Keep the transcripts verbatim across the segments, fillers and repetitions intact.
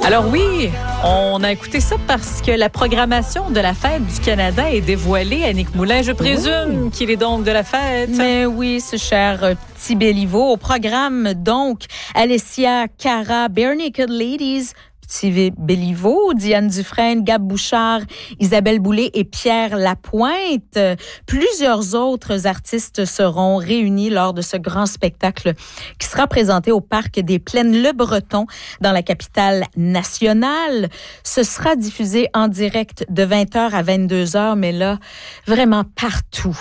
Alors oui, on a écouté ça parce que la programmation de la Fête du Canada est dévoilée. Annick Moulin, je présume oui. qu'il est donc de la fête. Mais oui, ce cher petit Béliveau. Au programme, donc, Alessia Cara, Bare Naked Ladies, Petit Béliveau, Diane Dufresne, Gab Bouchard, Isabelle Boulay et Pierre Lapointe. Plusieurs autres artistes seront réunis lors de ce grand spectacle qui sera présenté au Parc des Plaines Le Breton dans la capitale nationale. Ce sera diffusé en direct de vingt heures à vingt-deux heures, mais là, vraiment partout.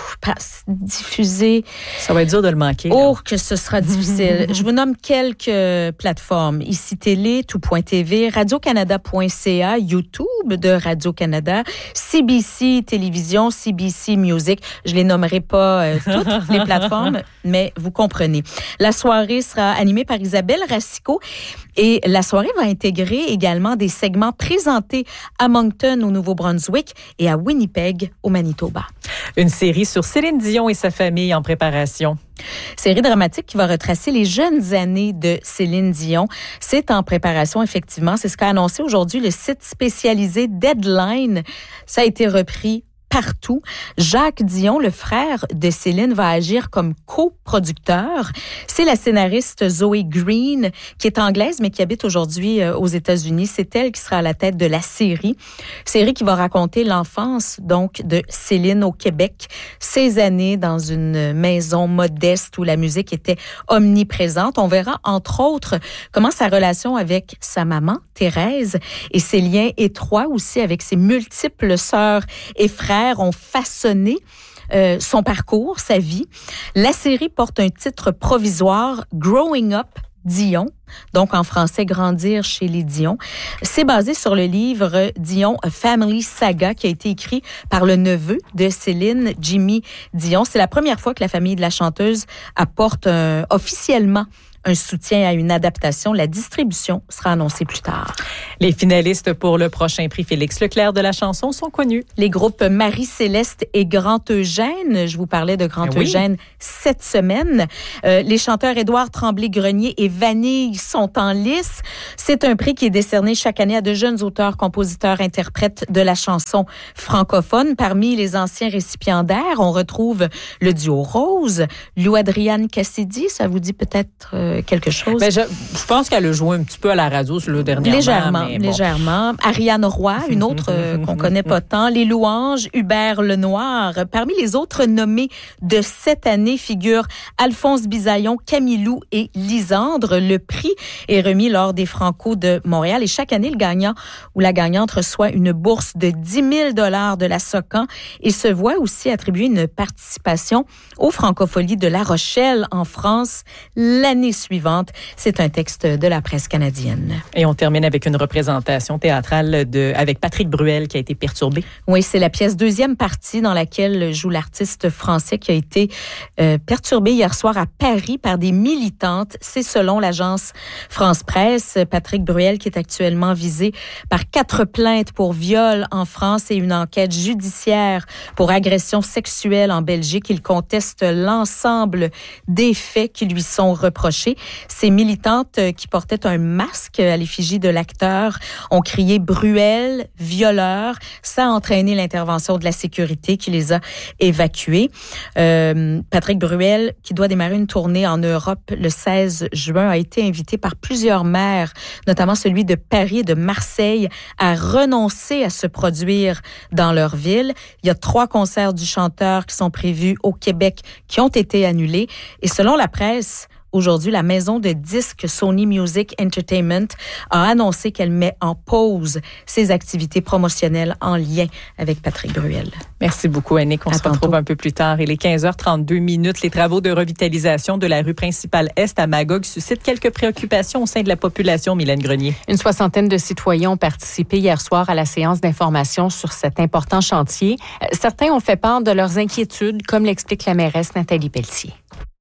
Diffusé. Ça va être dur de le manquer. Là. Oh, que ce sera difficile. Je vous nomme quelques plateformes. Ici Télé, tout point T V, radio canada point c a, YouTube de Radio-Canada, C B C Télévision, C B C Music. Je les nommerai pas euh, toutes les plateformes, mais vous comprenez. La soirée sera animée par Isabelle Racicot et la soirée va intégrer également des segments présentés à Moncton au Nouveau-Brunswick et à Winnipeg au Manitoba. Une série sur Céline Dion et sa famille en préparation. Série dramatique qui va retracer les jeunes années de Céline Dion. C'est en préparation, effectivement. C'est ce qu'a annoncé aujourd'hui le site spécialisé Deadline. Ça a été repris partout. Jacques Dion, le frère de Céline, va agir comme coproducteur. C'est la scénariste Zoe Green, qui est anglaise, mais qui habite aujourd'hui aux États-Unis. C'est elle qui sera à la tête de la série. Série qui va raconter l'enfance, donc, de Céline au Québec. Ses années dans une maison modeste où la musique était omniprésente. On verra, entre autres, comment sa relation avec sa maman, Thérèse, et ses liens étroits aussi avec ses multiples sœurs et frères ont façonné euh, son parcours, sa vie. La série porte un titre provisoire, Growing Up Dion, donc en français Grandir chez les Dion. C'est basé sur le livre Dion A Family Saga qui a été écrit par le neveu de Céline, Jimmy Dion. C'est la première fois que la famille de la chanteuse apporte euh, officiellement un soutien à une adaptation. La distribution sera annoncée plus tard. Les finalistes pour le prochain prix Félix Leclerc de la chanson sont connus. Les groupes Marie-Céleste et Grand Eugène. Je vous parlais de Grand oui. Eugène cette semaine. Euh, les chanteurs Édouard Tremblay-Grenier et Vanille sont en lice. C'est un prix qui est décerné chaque année à de jeunes auteurs, compositeurs, interprètes de la chanson francophone. Parmi les anciens récipiendaires, on retrouve le duo Rose, Lou-Adriane Cassidy. Ça vous dit peut-être euh, quelque chose? Ben je, je pense qu'elle a joué un petit peu à la radio sur le dernier Légèrement, mais bon. légèrement. Ariane Roy, une autre euh, qu'on connaît pas tant. Les Louanges, Hubert Lenoir. Parmi les autres nommés de cette année figurent Alphonse Bisaillon, Camilou et Lisandre. Le prix est remis lors des Franco de Montréal et chaque année, le gagnant ou la gagnante reçoit une bourse de dix mille dollars de la SOCAN et se voit aussi attribuer une participation aux Francopholies de La Rochelle en France l'année suivante. C'est un texte de la presse canadienne. Et on termine avec une représentation théâtrale de, avec Patrick Bruel qui a été perturbé. Oui, c'est la pièce deuxième partie dans laquelle joue l'artiste français qui a été euh, perturbé hier soir à Paris par des militantes. C'est selon l'agence France Presse. Patrick Bruel qui est actuellement visé par quatre plaintes pour viol en France et une enquête judiciaire pour agression sexuelle en Belgique. Il conteste l'ensemble des faits qui lui sont reprochés. Ces militantes qui portaient un masque à l'effigie de l'acteur ont crié « Bruel, violeur ». Ça a entraîné l'intervention de la sécurité qui les a évacués. Euh, Patrick Bruel, qui doit démarrer une tournée en Europe le seize juin, a été invité par plusieurs maires, notamment celui de Paris et de Marseille, à renoncer à se produire dans leur ville. Il y a trois concerts du chanteur qui sont prévus au Québec qui ont été annulés. Et selon la presse, aujourd'hui, la maison de disques Sony Music Entertainment a annoncé qu'elle met en pause ses activités promotionnelles en lien avec Patrick Bruel. Merci beaucoup, Annick. On à se tantôt. retrouve un peu plus tard. Il est quinze heures trente-deux minutes. Les travaux de revitalisation de la rue principale Est à Magog suscitent quelques préoccupations au sein de la population, Mylène Grenier. Une soixantaine de citoyens ont participé hier soir à la séance d'information sur cet important chantier. Certains ont fait part de leurs inquiétudes, comme l'explique la mairesse Nathalie Pelletier.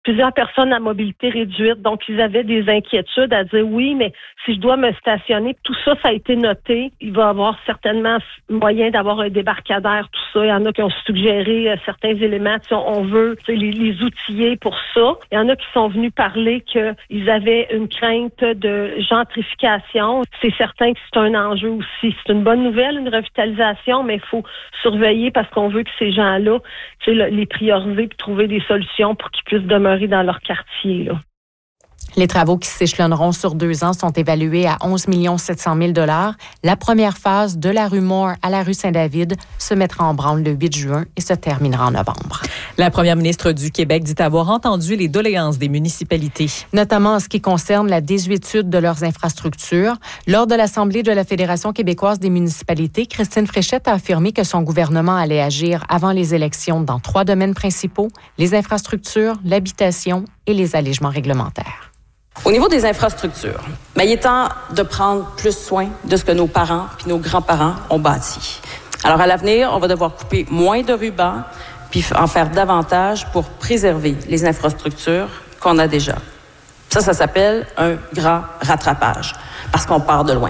plusieurs personnes à mobilité réduite. Donc, ils avaient des inquiétudes à dire oui, mais si je dois me stationner, tout ça, ça a été noté. Il va y avoir certainement moyen d'avoir un débarcadère, tout ça. Il y en a qui ont suggéré euh, certains éléments. Si on, on veut les, les outiller pour ça. Il y en a qui sont venus parler qu'ils avaient une crainte de gentrification. C'est certain que c'est un enjeu aussi. C'est une bonne nouvelle, une revitalisation, mais il faut surveiller parce qu'on veut que ces gens-là, tu sais, les prioriser puis trouver des solutions pour qu'ils puissent demeurer dans leur quartier, là. Les travaux qui s'échelonneront sur deux ans sont évalués à onze millions sept cent mille dollars. La première phase de la rue Moore à la rue Saint-David se mettra en branle le huit juin et se terminera en novembre. La première ministre du Québec dit avoir entendu les doléances des municipalités. Notamment en ce qui concerne la désuétude de leurs infrastructures. Lors de l'Assemblée de la Fédération québécoise des municipalités, Christine Fréchette a affirmé que son gouvernement allait agir avant les élections dans trois domaines principaux, les infrastructures, l'habitation et les allégements réglementaires. Au niveau des infrastructures, ben, il est temps de prendre plus soin de ce que nos parents puis nos grands-parents ont bâti. Alors, à l'avenir, on va devoir couper moins de rubans puis en faire davantage pour préserver les infrastructures qu'on a déjà. Ça, ça s'appelle un grand rattrapage parce qu'on part de loin.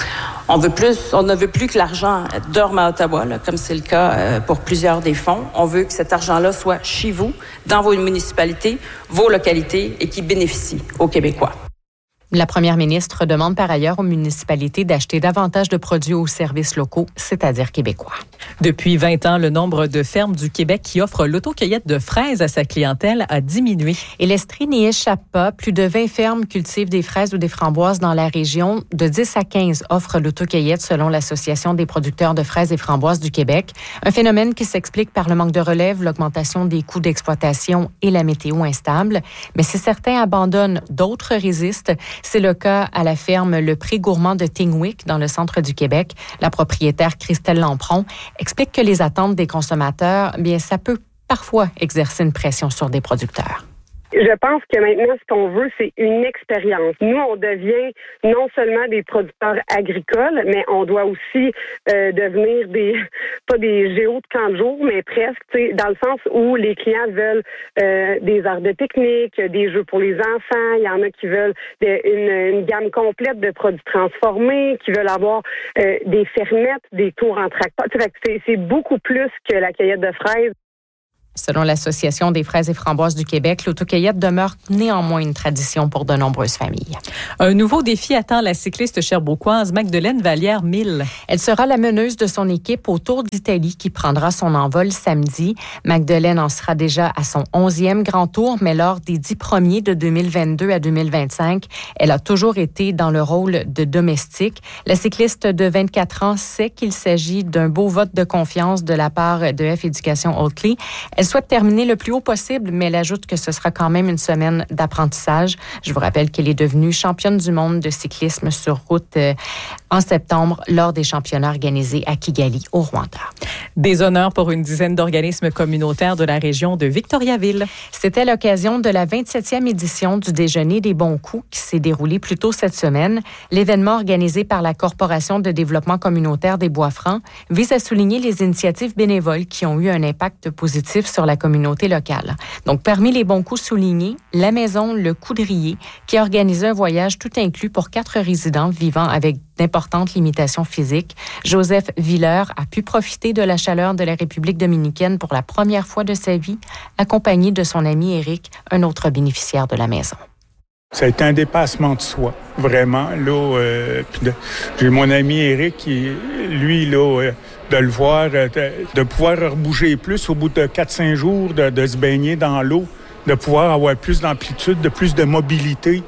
On veut plus, on ne veut plus que l'argent dorme à Ottawa, là, comme c'est le cas euh, pour plusieurs des fonds. On veut que cet argent-là soit chez vous, dans vos municipalités, vos localités et qui bénéficie aux Québécois. La première ministre demande par ailleurs aux municipalités d'acheter davantage de produits aux services locaux, c'est-à-dire québécois. Depuis vingt ans, le nombre de fermes du Québec qui offrent l'autocueillette de fraises à sa clientèle a diminué. Et l'Estrie n'y échappe pas. Plus de vingt fermes cultivent des fraises ou des framboises dans la région. De dix à quinze offrent l'autocueillette selon l'Association des producteurs de fraises et framboises du Québec. Un phénomène qui s'explique par le manque de relève, l'augmentation des coûts d'exploitation et la météo instable. Mais si certains abandonnent, d'autres résistent. C'est le cas à la ferme Le Pré Gourmand de Tingwick, dans le centre du Québec. La propriétaire Christelle Lampron explique que les attentes des consommateurs, bien, ça peut parfois exercer une pression sur des producteurs. Je pense que maintenant, ce qu'on veut, c'est une expérience. Nous, on devient non seulement des producteurs agricoles, mais on doit aussi euh, devenir des, pas des géos de camp de jour, mais presque, tu sais, dans le sens où les clients veulent euh, des arts de pique-nique, des jeux pour les enfants. Il y en a qui veulent de, une, une gamme complète de produits transformés, qui veulent avoir euh, des fermettes, des tours en tracteur. Tu sais, c'est, c'est beaucoup plus que la cueillette de fraises. Selon l'Association des fraises et framboises du Québec, l'autocueillette demeure néanmoins une tradition pour de nombreuses familles. Un nouveau défi attend la cycliste cherbourgoise Magdeleine Vallière-Mille. Elle sera la meneuse de son équipe au Tour d'Italie qui prendra son envol samedi. Magdeleine en sera déjà à son onzième grand tour, mais lors des dix premiers de deux mille vingt-deux à deux mille vingt-cinq, elle a toujours été dans le rôle de domestique. La cycliste de vingt-quatre ans sait qu'il s'agit d'un beau vote de confiance de la part de F Éducation Oakley. Elle souhaite terminer le plus haut possible, mais elle ajoute que ce sera quand même une semaine d'apprentissage. Je vous rappelle qu'elle est devenue championne du monde de cyclisme sur route euh, en septembre lors des championnats organisés à Kigali, au Rwanda. Des honneurs pour une dizaine d'organismes communautaires de la région de Victoriaville. C'était l'occasion de la vingt-septième édition du Déjeuner des bons coups qui s'est déroulée plus tôt cette semaine. L'événement organisé par la Corporation de développement communautaire des Bois-Francs vise à souligner les initiatives bénévoles qui ont eu un impact positif sur la communauté locale. Donc, parmi les bons coups soulignés, la maison Le Coudrier, qui a organisé un voyage tout inclus pour quatre résidents vivant avec d'importantes limitations physiques. Joseph Villeur a pu profiter de la chaleur de la République dominicaine pour la première fois de sa vie, accompagné de son ami Éric, un autre bénéficiaire de la maison. Ça a été un dépassement de soi, vraiment. Là, euh, puis de, j'ai mon ami Éric qui, lui, là, euh, de le voir, de, de pouvoir rebouger plus au bout de quatre cinq jours, de, de se baigner dans l'eau, de pouvoir avoir plus d'amplitude, de plus de mobilité.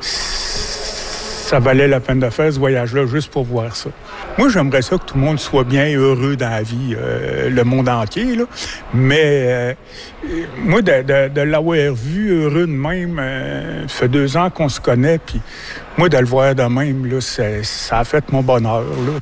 Ça valait la peine de faire ce voyage-là juste pour voir ça. Moi, j'aimerais ça que tout le monde soit bien heureux dans la vie, euh, le monde entier, là. Mais euh, moi, de, de, de l'avoir vu heureux de même, euh, ça fait deux ans qu'on se connaît, puis moi, de le voir de même, là, ça, ça a fait mon bonheur, là.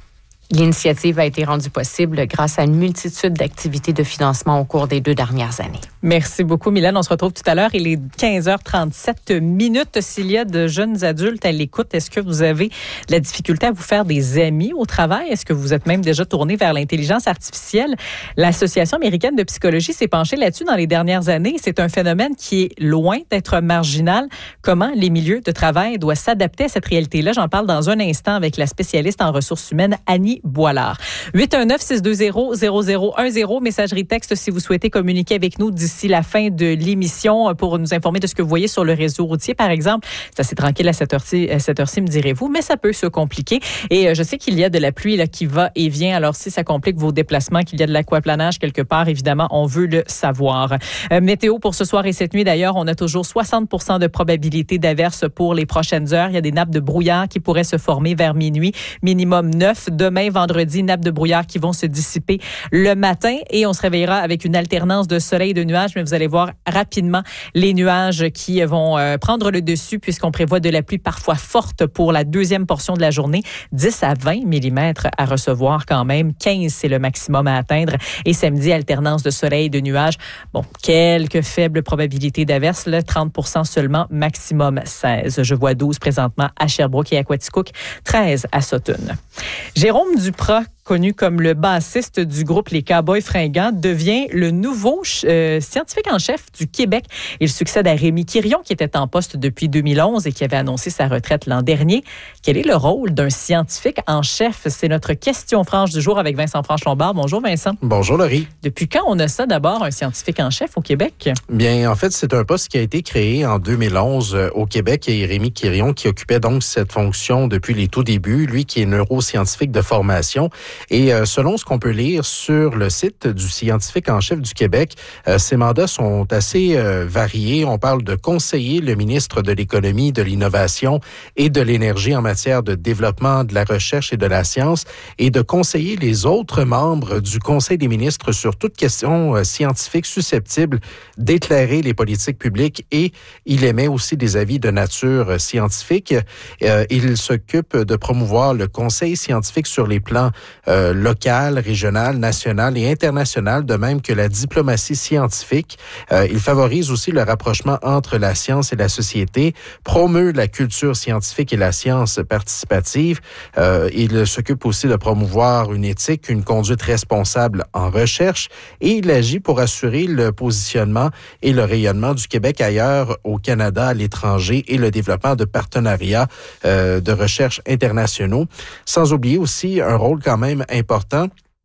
L'initiative a été rendue possible grâce à une multitude d'activités de financement au cours des deux dernières années. Merci beaucoup, Mylène. On se retrouve tout à l'heure. Il est quinze heures trente-sept minutes. S'il y a de jeunes adultes à l'écoute, est-ce que vous avez de la difficulté à vous faire des amis au travail? Est-ce que vous êtes même déjà tourné vers l'intelligence artificielle? L'Association américaine de psychologie s'est penchée là-dessus dans les dernières années. C'est un phénomène qui est loin d'être marginal. Comment les milieux de travail doivent s'adapter à cette réalité-là? J'en parle dans un instant avec la spécialiste en ressources humaines, Annie Boilard. huit un neuf, six deux zéro, zéro zéro un zéro, messagerie texte si vous souhaitez communiquer avec nous d'ici la fin de l'émission pour nous informer de ce que vous voyez sur le réseau routier, par exemple. C'est assez tranquille à cette heure-ci, à cette heure-ci, me direz-vous, mais ça peut se compliquer. Et je sais qu'il y a de la pluie là, qui va et vient. Alors, si ça complique vos déplacements, qu'il y a de l'aquaplanage quelque part, évidemment, on veut le savoir. Euh, météo pour ce soir et cette nuit, d'ailleurs, on a toujours soixante pour cent de probabilité d'averse pour les prochaines heures. Il y a des nappes de brouillard qui pourraient se former vers minuit, minimum neuf. Demain, vendredi, nappes de brouillard qui vont se dissiper le matin et on se réveillera avec une alternance de soleil et de nuages, mais vous allez voir rapidement les nuages qui vont euh, prendre le dessus puisqu'on prévoit de la pluie parfois forte pour la deuxième portion de la journée. dix à vingt millimètres à recevoir quand même. quinze, c'est le maximum à atteindre. Et samedi, alternance de soleil et de nuages. Bon, quelques faibles probabilités d'averse, là, trente pour cent seulement, maximum seize. Je vois douze présentement à Sherbrooke et à Quaticook, treize à Sutton. Jérôme Duprat, connu comme le bassiste du groupe Les Cowboys Fringants, devient le nouveau euh, scientifique en chef du Québec. Il succède à Rémi Quirion, qui était en poste depuis deux mille onze et qui avait annoncé sa retraite l'an dernier. Quel est le rôle d'un scientifique en chef? C'est notre question franche du jour avec Vincent Franche-Lombard. Bonjour Vincent. Bonjour Laurie. Depuis quand on a ça d'abord, un scientifique en chef au Québec? Bien, en fait, c'est un poste qui a été créé en deux mille onze euh, au Québec et Rémi Quirion qui occupait donc cette fonction depuis les tout débuts, lui qui est neuroscientifique de formation. Et euh, selon ce qu'on peut lire sur le site du scientifique en chef du Québec, euh, ses mandats sont assez euh, variés. On parle de conseiller le ministre de l'Économie, de l'Innovation et de l'Énergie en matière de développement de la recherche et de la science et de conseiller les autres membres du Conseil des ministres sur toute question euh, scientifique susceptible d'éclairer les politiques publiques et il émet aussi des avis de nature scientifique. Euh, il s'occupe de promouvoir le Conseil scientifique sur les plans euh, local, régional, national et international, de même que la diplomatie scientifique. Euh, il favorise aussi le rapprochement entre la science et la société, promeut la culture scientifique et la science participative. Euh, il s'occupe aussi de promouvoir une éthique, une conduite responsable en recherche et il agit pour assurer le positionnement et le rayonnement du Québec ailleurs, au Canada, à l'étranger et le développement de partenariats euh, de recherche internationaux. Sans oublier aussi un rôle quand même important.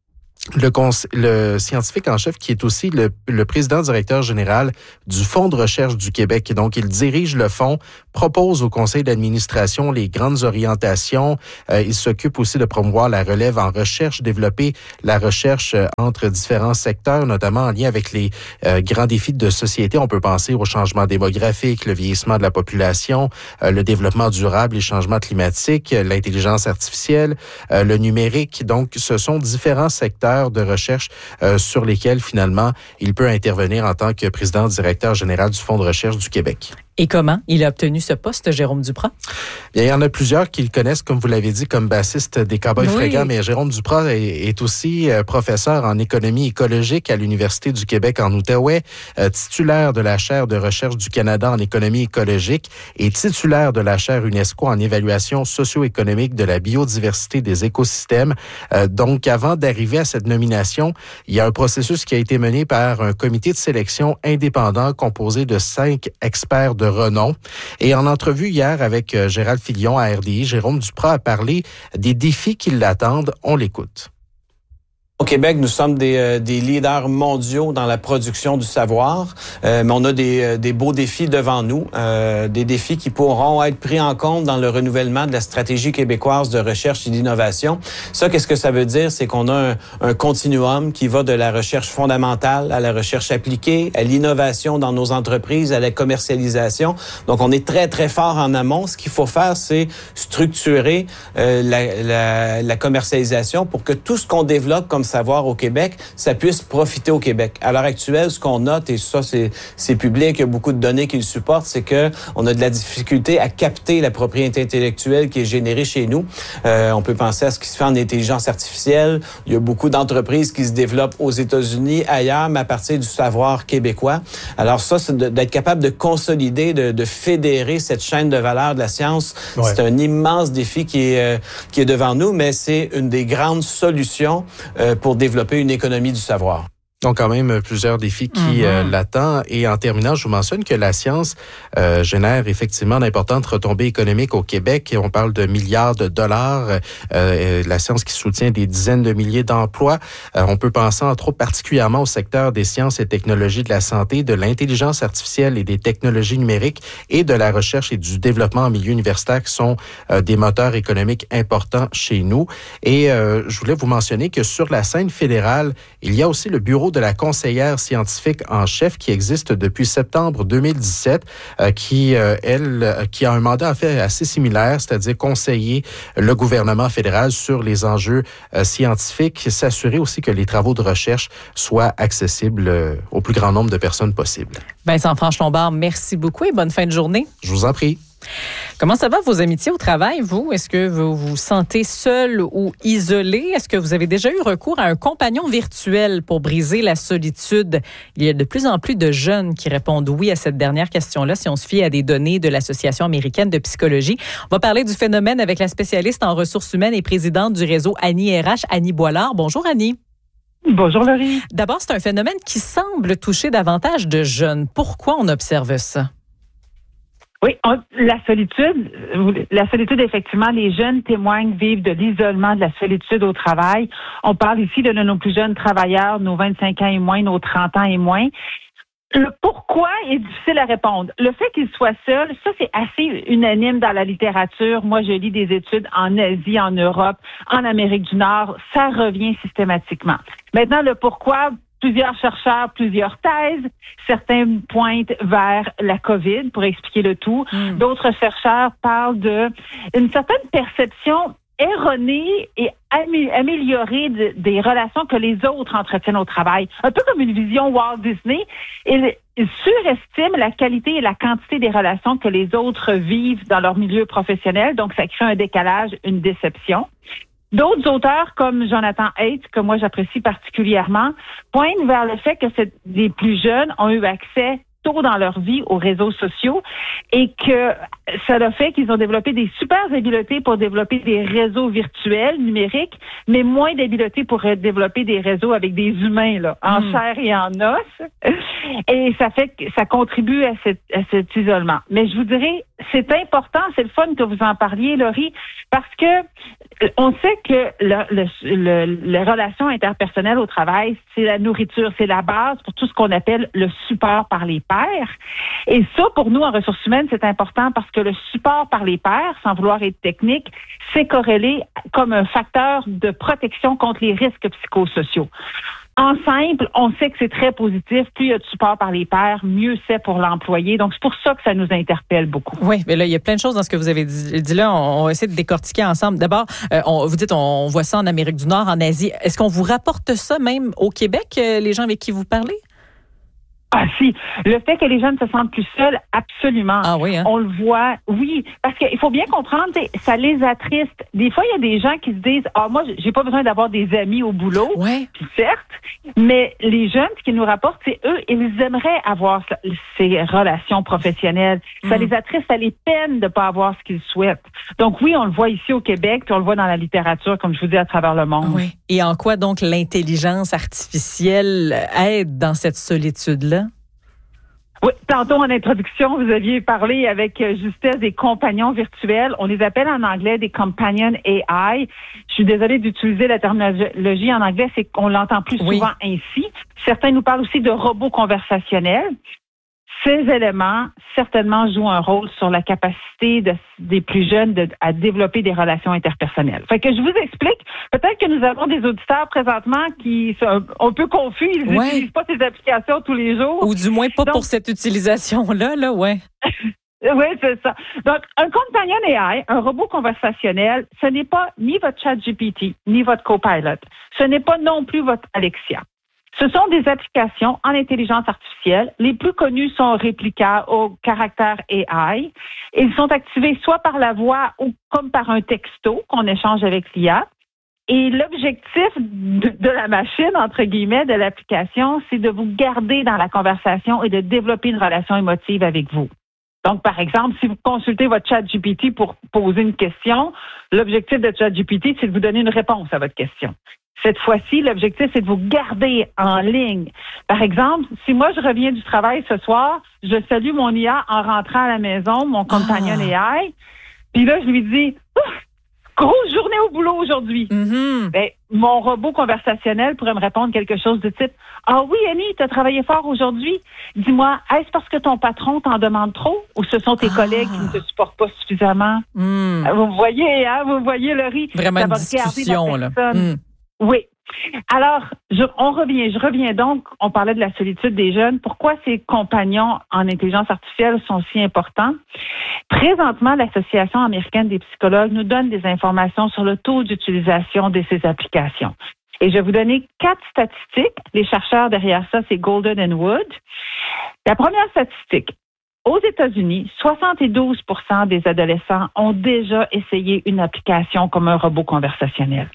Le, cons- le scientifique en chef qui est aussi le, le président directeur général du Fonds de recherche du Québec. Donc, il dirige le fonds, propose au conseil d'administration les grandes orientations. Euh, il s'occupe aussi de promouvoir la relève en recherche, développer la recherche euh, entre différents secteurs, notamment en lien avec les euh, grands défis de société. On peut penser au changement démographique, le vieillissement de la population, euh, le développement durable, les changements climatiques, euh, l'intelligence artificielle, euh, le numérique. Donc, ce sont différents secteurs de recherche euh, sur lesquels, finalement, il peut intervenir en tant que président directeur général du Fonds de recherche du Québec. Et comment il a obtenu ce poste, Jérôme Duprat? Bien, il y en a plusieurs qui le connaissent, comme vous l'avez dit, comme bassiste des Cowboys oui. Fringants, mais Jérôme Duprat est, est aussi euh, professeur en économie écologique à l'Université du Québec en Outaouais, euh, titulaire de la chaire de recherche du Canada en économie écologique et titulaire de la chaire UNESCO en évaluation socio-économique de la biodiversité des écosystèmes. Euh, donc, avant d'arriver à cette nomination, il y a un processus qui a été mené par un comité de sélection indépendant composé de cinq experts de renom. Et en entrevue hier avec euh, Gérald Filion à R D I, Jérôme Duprat a parlé des défis qui l'attendent. On l'écoute. Au Québec, nous sommes des, euh, des leaders mondiaux dans la production du savoir, euh, mais on a des, euh, des beaux défis devant nous, euh, des défis qui pourront être pris en compte dans le renouvellement de la stratégie québécoise de recherche et d'innovation. Ça, qu'est-ce que ça veut dire? C'est qu'on a un, un continuum qui va de la recherche fondamentale à la recherche appliquée, à l'innovation dans nos entreprises, à la commercialisation. Donc, on est très, très fort en amont. Ce qu'il faut faire, c'est structurer euh, la, la, la commercialisation pour que tout ce qu'on développe comme savoir au Québec, ça puisse profiter au Québec. À l'heure actuelle, ce qu'on note, et ça, c'est, c'est public, il y a beaucoup de données qui le supportent, c'est que on a de la difficulté à capter la propriété intellectuelle qui est générée chez nous. Euh, on peut penser à ce qui se fait en intelligence artificielle. Il y a beaucoup d'entreprises qui se développent aux États-Unis, ailleurs, mais à partir du savoir québécois. Alors ça, c'est de, d'être capable de consolider, de, de fédérer cette chaîne de valeur de la science. Ouais. C'est un immense défi qui est, euh, qui est devant nous, mais c'est une des grandes solutions euh, pour développer une économie du savoir. Donc, quand même, plusieurs défis qui mm-hmm. euh, l'attendent. Et en terminant, je vous mentionne que la science euh, génère effectivement d'importantes retombées économiques au Québec. On parle de milliards de dollars. Euh, la science qui soutient des dizaines de milliers d'emplois. Euh, on peut penser, entre autres, particulièrement au secteur des sciences et technologies de la santé, de l'intelligence artificielle et des technologies numériques et de la recherche et du développement en milieu universitaire qui sont euh, des moteurs économiques importants chez nous. Et euh, je voulais vous mentionner que sur la scène fédérale, il y a aussi le bureau de la conseillère scientifique en chef qui existe depuis septembre deux mille dix-sept, euh, qui, euh, elle, qui a un mandat en fait assez similaire, c'est-à-dire conseiller le gouvernement fédéral sur les enjeux euh, scientifiques, s'assurer aussi que les travaux de recherche soient accessibles euh, au plus grand nombre de personnes possible. Vincent Franche-Lombard, merci beaucoup et bonne fin de journée. Je vous en prie. Comment ça va vos amitiés au travail, vous? Est-ce que vous vous sentez seul ou isolé? Est-ce que vous avez déjà eu recours à un compagnon virtuel pour briser la solitude? Il y a de plus en plus de jeunes qui répondent oui à cette dernière question-là si on se fie à des données de l'Association américaine de psychologie. On va parler du phénomène avec la spécialiste en ressources humaines et présidente du réseau Annie R H, Annie Boilard. Bonjour Annie. Bonjour Laurie. D'abord, c'est un phénomène qui semble toucher davantage de jeunes. Pourquoi on observe ça? Oui, on, la solitude, la solitude, effectivement, les jeunes témoignent vivent de l'isolement, de la solitude au travail. On parle ici de nos plus jeunes travailleurs, nos vingt-cinq ans et moins, nos trente ans et moins. Le pourquoi est difficile à répondre. Le fait qu'ils soient seuls, ça, c'est assez unanime dans la littérature. Moi, je lis des études en Asie, en Europe, en Amérique du Nord. Ça revient systématiquement. Maintenant, le pourquoi... Plusieurs chercheurs, plusieurs thèses. Certains pointent vers la COVID pour expliquer le tout. Mm. D'autres chercheurs parlent de une certaine perception erronée et amé- améliorée de, des relations que les autres entretiennent au travail. Un peu comme une vision Walt Disney. Ils, ils surestiment la qualité et la quantité des relations que les autres vivent dans leur milieu professionnel. Donc, ça crée un décalage, une déception. D'autres auteurs, comme Jonathan Haidt, que moi j'apprécie particulièrement, pointent vers le fait que les plus jeunes ont eu accès tôt dans leur vie aux réseaux sociaux et que ça a fait qu'ils ont développé des super habiletés pour développer des réseaux virtuels, numériques, mais moins d'habiletés pour développer des réseaux avec des humains, là, en mmh. chair et en os. Et ça fait que ça contribue à, cette, à cet isolement. Mais je vous dirais, c'est important, c'est le fun que vous en parliez, Laurie, parce que on sait que le, le, le, les relations interpersonnelles au travail, c'est la nourriture, c'est la base pour tout ce qu'on appelle le support par les pairs. Et ça, pour nous, en ressources humaines, c'est important parce que le support par les pairs, sans vouloir être technique, c'est corrélé comme un facteur de protection contre les risques psychosociaux. En simple, on sait que c'est très positif. Plus il y a de support par les pairs, mieux c'est pour l'employé. Donc, c'est pour ça que ça nous interpelle beaucoup. Oui, mais là, il y a plein de choses dans ce que vous avez dit, dit là. On, on va essayer de décortiquer ensemble. D'abord, euh, on, vous dites, on, on voit ça en Amérique du Nord, en Asie. Est-ce qu'on vous rapporte ça même au Québec, euh, les gens avec qui vous parlez? Ah si, le fait que les jeunes se sentent plus seuls, absolument. Ah oui, hein? On le voit, oui, parce qu'il faut bien comprendre, ça les attriste. Des fois, il y a des gens qui se disent, ah moi, j'ai pas besoin d'avoir des amis au boulot. Ouais. Puis certes, mais les jeunes, ce qu'ils nous rapportent, c'est eux, ils aimeraient avoir ces relations professionnelles. Ça mmh. les attriste, ça les peine de pas avoir ce qu'ils souhaitent. Donc oui, on le voit ici au Québec, puis on le voit dans la littérature, comme je vous dis, à travers le monde. Oui. Et en quoi donc l'intelligence artificielle aide dans cette solitude-là? Oui, tantôt en introduction, vous aviez parlé avec justesse des compagnons virtuels. On les appelle en anglais des companion A I. Je suis désolée d'utiliser la terminologie en anglais, c'est qu'on l'entend plus souvent oui. ainsi. Certains nous parlent aussi de robots conversationnels. Ces éléments, certainement, jouent un rôle sur la capacité de, des plus jeunes de, à développer des relations interpersonnelles. Fait que je vous explique, peut-être que nous avons des auditeurs présentement qui sont un peu confus, ils n'utilisent ouais. pas ces applications tous les jours. Ou du moins pas Donc, pour cette utilisation-là, là, ouais. Oui, c'est ça. Donc, un companion A I, un robot conversationnel, ce n'est pas ni votre ChatGPT, ni votre Copilot. Ce n'est pas non plus votre Alexia. Ce sont des applications en intelligence artificielle. Les plus connues sont Replica au caractère A I. Ils sont activés soit par la voix ou comme par un texto qu'on échange avec l'I A. Et l'objectif de, de la machine, entre guillemets, de l'application, c'est de vous garder dans la conversation et de développer une relation émotive avec vous. Donc, par exemple, si vous consultez votre ChatGPT pour poser une question, l'objectif de ChatGPT, c'est de vous donner une réponse à votre question. Cette fois-ci, l'objectif, c'est de vous garder en ligne. Par exemple, si moi, je reviens du travail ce soir, je salue mon I A en rentrant à la maison, mon compagnon A I, puis là, je lui dis oh, « Grosse journée au boulot aujourd'hui. Mm-hmm. » Ben, mon robot conversationnel pourrait me répondre quelque chose de type « Ah oui, Annie, tu as travaillé fort aujourd'hui. Dis-moi, est-ce parce que ton patron t'en demande trop ou ce sont tes ah. collègues qui ne te supportent pas suffisamment? Mm. » Vous voyez, hein, vous voyez, Laurie? Vraiment une discussion, là. Mm. Oui. Alors, je, on revient, je reviens donc, on parlait de la solitude des jeunes. Pourquoi ces compagnons en intelligence artificielle sont si importants? Présentement, l'Association américaine des psychologues nous donne des informations sur le taux d'utilisation de ces applications. Et je vais vous donner quatre statistiques. Les chercheurs derrière ça, c'est Golden and Wood. La première statistique. Aux États-Unis, soixante-douze pour cent des adolescents ont déjà essayé une application comme un robot conversationnel.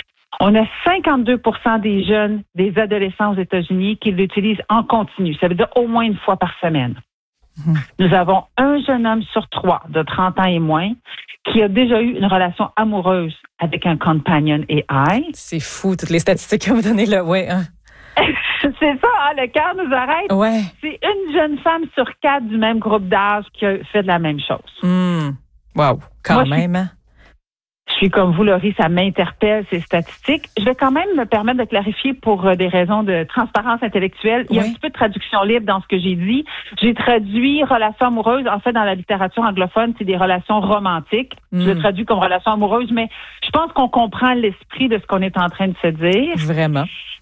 On a cinquante-deux pour cent des jeunes, des adolescents aux États-Unis qui l'utilisent en continu. Ça veut dire au moins une fois par semaine. Mmh. Nous avons un jeune homme sur trois de trente ans et moins qui a déjà eu une relation amoureuse avec un companion A I. C'est fou, toutes les statistiques que vous donnez là, ouais. Hein. C'est ça, hein, le cœur nous arrête. Ouais. C'est une jeune femme sur quatre du même groupe d'âge qui a fait de la même chose. Mmh. Wow, quand Moi, même, hein? Je suis comme vous, Laurie, ça m'interpelle, ces statistiques. Je vais quand même me permettre de clarifier pour euh, des raisons de transparence intellectuelle. Il y a oui. un petit peu de traduction libre dans ce que j'ai dit. J'ai traduit relations amoureuses. En fait, dans la littérature anglophone, c'est des relations romantiques. Mm. Je le traduis comme relations amoureuses, mais je pense qu'on comprend l'esprit de ce qu'on est en train de se dire. Vraiment.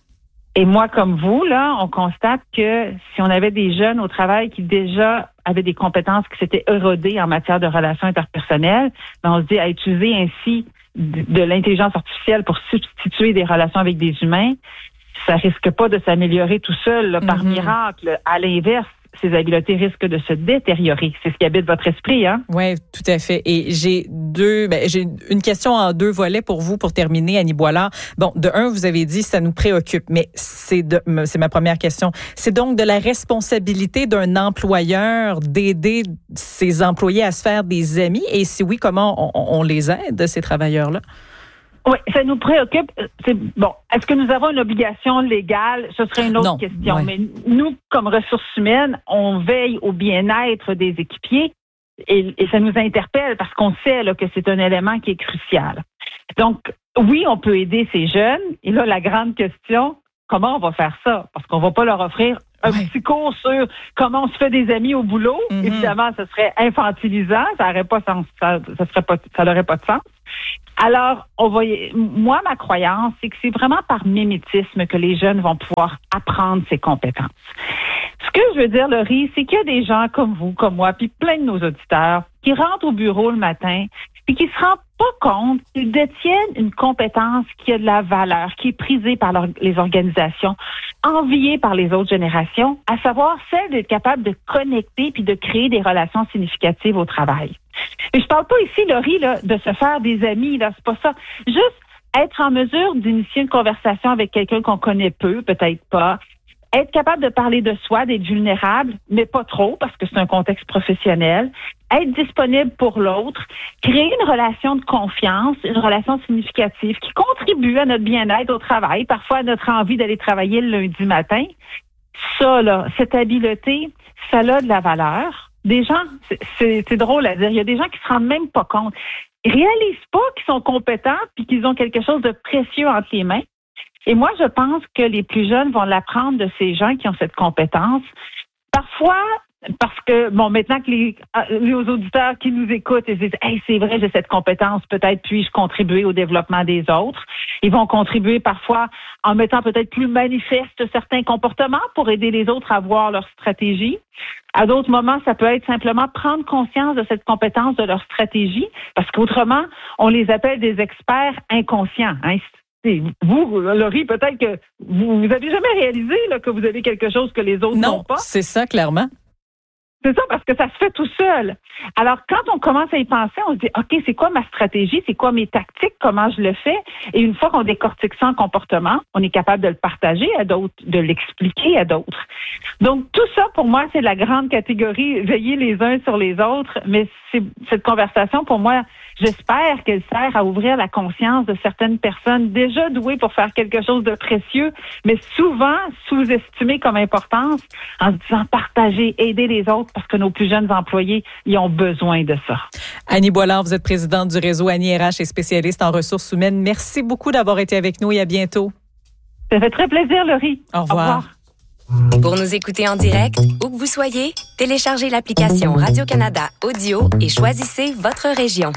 Et moi, comme vous, là, on constate que si on avait des jeunes au travail qui déjà avaient des compétences qui s'étaient érodées en matière de relations interpersonnelles, ben on se dit à utiliser ainsi de, de l'intelligence artificielle pour substituer des relations avec des humains, ça risque pas de s'améliorer tout seul là, par mm-hmm. miracle. À l'inverse, ces habiletés risquent de se détériorer. C'est ce qui habite votre esprit, hein? Oui, tout à fait. Et j'ai deux, ben, j'ai une question en deux volets pour vous, pour terminer, Annie Boilard. Bon, de un, vous avez dit, ça nous préoccupe, mais c'est de, c'est ma première question. C'est donc de la responsabilité d'un employeur d'aider ses employés à se faire des amis? Et si oui, comment on, on les aide, ces travailleurs-là? Oui, ça nous préoccupe. C'est, bon, est-ce que nous avons une obligation légale? Ce serait une autre non, question. Ouais. Mais nous, comme ressources humaines, on veille au bien-être des équipiers et, et ça nous interpelle parce qu'on sait là, que c'est un élément qui est crucial. Donc, oui, on peut aider ces jeunes. Et là, la grande question, comment on va faire ça? Parce qu'on va pas leur offrir un ouais. petit cours sur comment on se fait des amis au boulot. Mm-hmm. Évidemment, ce serait infantilisant. Ça n'aurait pas sens, ça, ça serait pas, ça n'aurait pas de sens. Alors, on va, moi, ma croyance, c'est que c'est vraiment par mimétisme que les jeunes vont pouvoir apprendre ces compétences. Ce que je veux dire, Laurie, c'est qu'il y a des gens comme vous, comme moi, puis plein de nos auditeurs, qui rentrent au bureau le matin et qui se rendent pas compte qu'ils détiennent une compétence qui a de la valeur, qui est prisée par leur, les organisations, enviée par les autres générations, à savoir celle d'être capable de connecter puis de créer des relations significatives au travail. Et je parle pas ici, Laurie, là, de se faire des amis, là, c'est pas ça. Juste être en mesure d'initier une conversation avec quelqu'un qu'on connaît peu, peut-être pas. Être capable de parler de soi, d'être vulnérable, mais pas trop, parce que c'est un contexte professionnel. Être disponible pour l'autre. Créer une relation de confiance, une relation significative qui contribue à notre bien-être au travail, parfois à notre envie d'aller travailler le lundi matin. Ça, là, cette habileté, ça a de la valeur. Des gens, c'est, c'est, c'est drôle à dire, il y a des gens qui se rendent même pas compte. Ils réalisent pas qu'ils sont compétents puis qu'ils ont quelque chose de précieux entre les mains. Et moi, je pense que les plus jeunes vont l'apprendre de ces gens qui ont cette compétence. Parfois, parce que, bon, maintenant que les, les auditeurs qui nous écoutent, ils disent « Hey, c'est vrai, j'ai cette compétence, peut-être puis-je contribuer au développement des autres. » Ils vont contribuer parfois en mettant peut-être plus manifeste certains comportements pour aider les autres à voir leur stratégie. À d'autres moments, ça peut être simplement prendre conscience de cette compétence, de leur stratégie, parce qu'autrement, on les appelle des experts inconscients. Hein. Vous, Laurie, peut-être que vous vous avez jamais réalisé là, que vous avez quelque chose que les autres n'ont pas. Non, c'est ça, clairement. C'est ça, parce que ça se fait tout seul. Alors, quand on commence à y penser, on se dit, OK, c'est quoi ma stratégie? C'est quoi mes tactiques? Comment je le fais? Et une fois qu'on décortique ça en comportement, on est capable de le partager à d'autres, de l'expliquer à d'autres. Donc, tout ça, pour moi, c'est la grande catégorie, veiller les uns sur les autres. Mais c'est, cette conversation, pour moi, j'espère qu'elle sert à ouvrir la conscience de certaines personnes déjà douées pour faire quelque chose de précieux, mais souvent sous-estimées comme importance, en se disant partager, aider les autres, parce que nos plus jeunes employés, ils ont besoin de ça. Annie Boilard, vous êtes présidente du réseau Annie R H et spécialiste en ressources humaines. Merci beaucoup d'avoir été avec nous et à bientôt. Ça fait très plaisir, Laurie. Au revoir. Au revoir. Pour nous écouter en direct, où que vous soyez, téléchargez l'application Radio-Canada Audio et choisissez votre région.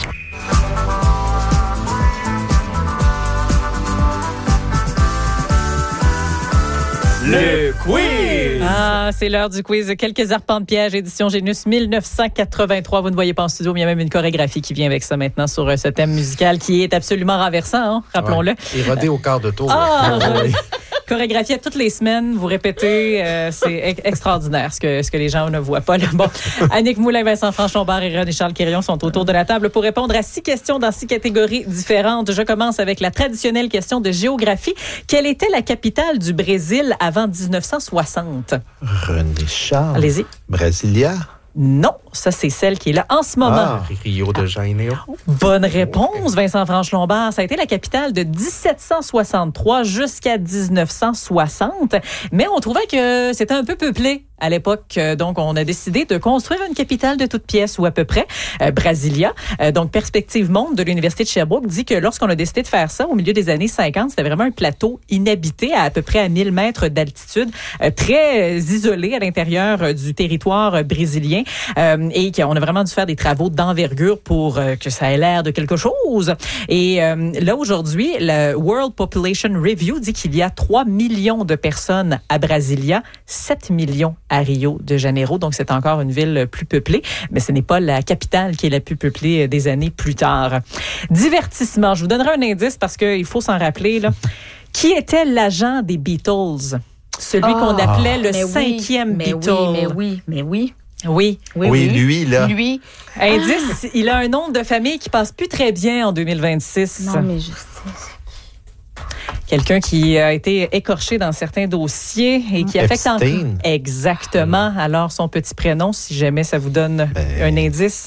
Le quiz! Ah, c'est l'heure du quiz. Quelques arpents de piège, édition Génus dix-neuf cent quatre-vingt-trois. Vous ne voyez pas en studio, mais il y a même une chorégraphie qui vient avec ça maintenant sur ce thème musical qui est absolument renversant, hein, rappelons-le. Ouais. Et rodé au quart de tour. Ah, chorégraphie à toutes les semaines, vous répétez, euh, c'est extraordinaire ce que, ce que les gens ne voient pas. Là. Bon, Annick Moulin, Vincent Franchon-Bar et René-Charles Quirion sont autour de la table pour répondre à six questions dans six catégories différentes. Je commence avec la traditionnelle question de géographie. Quelle était la capitale du Brésil avant dix-neuf cent soixante? René-Charles. Allez-y. Brasilia. Non, ça c'est celle qui est là en ce moment. Ah, Rio de Janeiro. Bonne réponse, Vincent Franche-Lombard. Ça a été la capitale de dix-sept cent soixante-trois jusqu'à dix-neuf cent soixante. Mais on trouvait que c'était un peu peuplé à l'époque. Donc, on a décidé de construire une capitale de toutes pièces, ou à peu près, euh, Brasilia. Euh, donc, Perspective Monde de l'Université de Sherbrooke dit que lorsqu'on a décidé de faire ça, au milieu des années cinquante, c'était vraiment un plateau inhabité à à peu près à mille mètres d'altitude, euh, très euh, isolé à l'intérieur euh, du territoire euh, brésilien. Euh, et qu'on a vraiment dû faire des travaux d'envergure pour euh, que ça ait l'air de quelque chose. Et euh, là, aujourd'hui, le World Population Review dit qu'il y a trois millions de personnes à Brasilia, sept millions à Rio de Janeiro. Donc, c'est encore une ville plus peuplée, mais ce n'est pas la capitale qui est la plus peuplée des années plus tard. Divertissement. Je vous donnerai un indice parce qu'il faut s'en rappeler, là. Qui était l'agent des Beatles? Celui oh, qu'on appelait le cinquième oui, Beatle. Oui, mais oui, mais oui. Oui. Oui, oui, lui, là. Lui. Indice, ah. il a un nom de famille qui passe plus très bien en deux mille vingt-six. Non, mais je sais. Quelqu'un qui a été écorché dans certains dossiers et qui affecte encore. Exactement. Alors, son petit prénom, si jamais ça vous donne ben... un indice.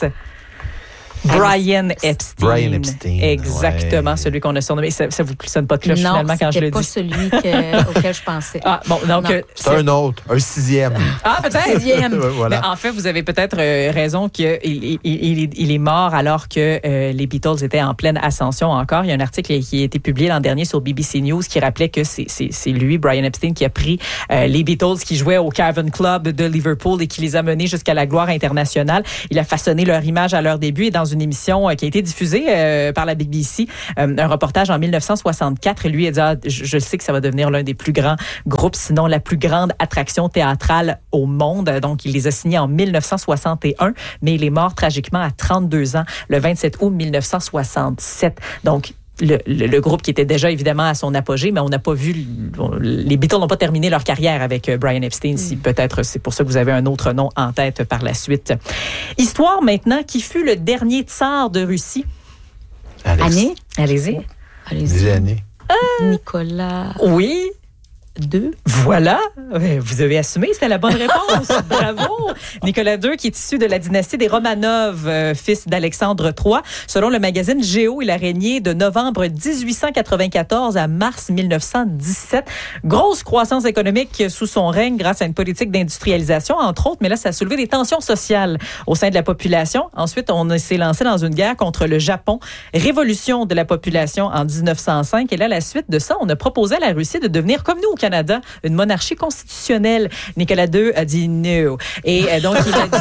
Brian Epstein. Brian Epstein. Exactement, ouais. Celui qu'on a surnommé. Ça, ça vous sonne pas de cloche non, finalement quand je le dis? Non, c'était pas celui que, auquel je pensais. Ah, bon, donc. Euh, c'est un autre, un sixième. Ah, peut-être. Sixième. Voilà. Mais en fait, vous avez peut-être euh, raison qu'il il, il, il est mort alors que euh, les Beatles étaient en pleine ascension encore. Il y a un article qui a été publié l'an dernier sur B B C News qui rappelait que c'est, c'est, c'est lui, Brian Epstein, qui a pris euh, les Beatles qui jouaient au Cavern Club de Liverpool et qui les a menés jusqu'à la gloire internationale. Il a façonné leur image à leur début et dans une émission euh, qui a été diffusée euh, par la B B C, euh, un reportage en dix-neuf cent soixante-quatre. Et lui a dit, ah, je, je sais que ça va devenir l'un des plus grands groupes, sinon la plus grande attraction théâtrale au monde. Donc, il les a signés en dix-neuf cent soixante et un, mais il est mort tragiquement à trente-deux ans, le vingt-sept août dix-neuf cent soixante-sept. Donc, Le, le, le groupe qui était déjà évidemment à son apogée, mais on n'a pas vu, les Beatles n'ont pas terminé leur carrière avec Brian Epstein. Mm. Si peut-être c'est pour ça que vous avez un autre nom en tête par la suite. Histoire maintenant, qui fut le dernier tsar de Russie? Année? Allez-y. Allez-y. Année. Euh, Nicolas. Oui. Deux. Voilà, vous avez assumé, c'était la bonne réponse. Bravo. Nicolas deux, qui est issu de la dynastie des Romanov, euh, fils d'Alexandre trois. Selon le magazine Géo, il a régné de novembre dix-huit cent quatre-vingt-quatorze à mars dix-neuf cent dix-sept. Grosse croissance économique sous son règne grâce à une politique d'industrialisation, entre autres, mais là, ça a soulevé des tensions sociales au sein de la population. Ensuite, on s'est lancé dans une guerre contre le Japon. Révolution de la population en dix-neuf cent cinq. Et là, à la suite de ça, on a proposé à la Russie de devenir comme nous au Canada. Canada une monarchie constitutionnelle. Nicolas deux a dit no. Et euh, donc, il a